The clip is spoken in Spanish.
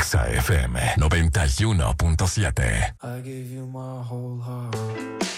Exa FM 91.7. I gave you my whole heart.